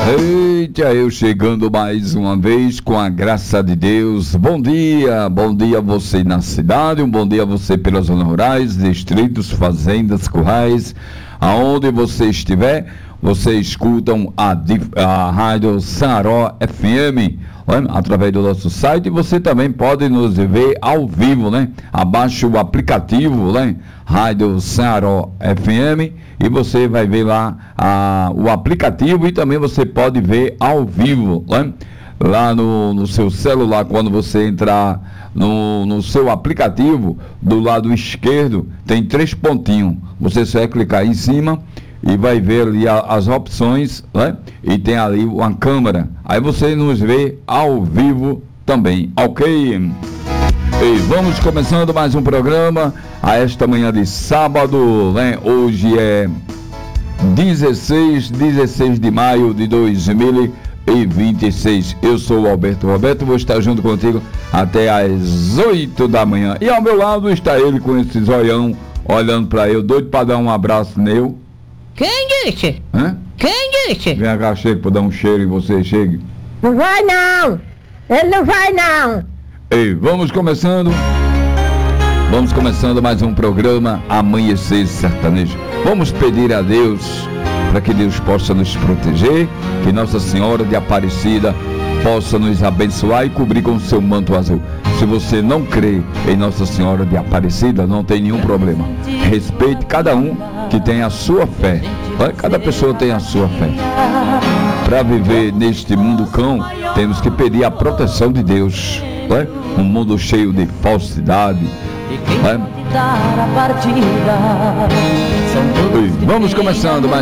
Eita, eu chegando mais uma vez com a graça de Deus. Bom dia você na cidade, um bom dia a você pelas zonas rurais, distritos, fazendas, currais, aonde você estiver, você escutam a Rádio Ceará FM, através do nosso site, e você também pode nos ver ao vivo, né? Abaixe o aplicativo, né? Rádio Ceará FM, e você vai ver lá o aplicativo, e também você pode ver ao vivo, né? Lá no seu celular, quando você entrar no seu aplicativo, do lado esquerdo tem 3 pontinhos, você só vai clicar em cima e vai ver ali as opções, né? E tem ali uma câmera, aí você nos vê ao vivo também, ok? E vamos começando mais um programa a esta manhã de sábado, né? Hoje é 16 de maio de 2026. Eu sou o Alberto Roberto, vou estar junto contigo até às 8 da manhã. E ao meu lado está ele com esse zoião olhando para eu, doido para dar um abraço nele. Quem disse? Hã? Quem disse? Vem cá, chega para dar um cheiro e você chegue. Não vai não! Ele não vai não! Ei, vamos começando mais um programa Amanhecer Sertanejo. Vamos pedir a Deus para que Deus possa nos proteger, que Nossa Senhora de Aparecida possa nos abençoar e cobrir com o seu manto azul. Se você não crê em Nossa Senhora de Aparecida, não tem nenhum problema. Respeite cada um que tem a sua fé. Cada pessoa tem a sua fé. Para viver neste mundo cão, temos que pedir a proteção de Deus. Um mundo cheio de falsidade. Vamos começando mais